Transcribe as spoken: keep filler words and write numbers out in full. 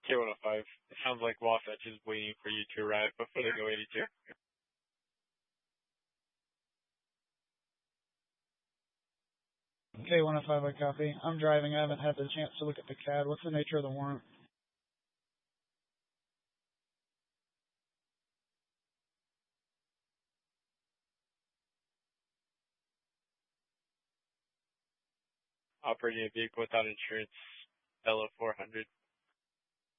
K one oh five. It sounds like Wasatch is waiting for you to arrive before they go eighty-two. K one oh five, I copy. I'm driving. I haven't had the chance to look at the C A D. What's the nature of the warrant? Operating a vehicle without insurance, L O four hundred.